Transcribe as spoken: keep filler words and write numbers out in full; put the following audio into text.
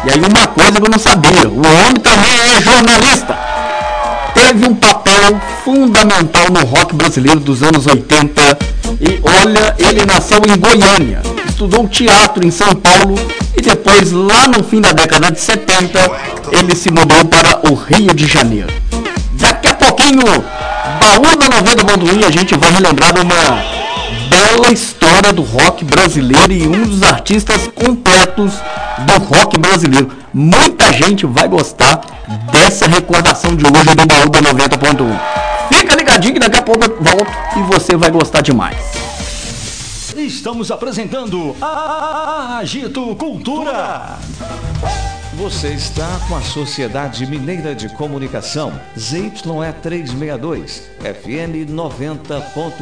E aí uma coisa que eu não sabia, o homem também é jornalista. Teve um papel fundamental no rock brasileiro dos anos oitenta. E olha, ele nasceu em Goiânia, estudou teatro em São Paulo e depois, lá no fim da década de setenta, ele se mudou para o Rio de Janeiro. Daqui a pouquinho, Baú da noventa ponto um, a gente vai relembrar uma bela história do rock brasileiro e um dos artistas completos do rock brasileiro. Muita gente vai gostar dessa recordação de hoje do Baú da noventa ponto um. Fica ligadinho que daqui a pouco eu volto e você vai gostar demais. Estamos apresentando a Agito Cultura. Você está com a Sociedade Mineira de Comunicação, Z Y E trezentos e sessenta e dois, F M noventa ponto um.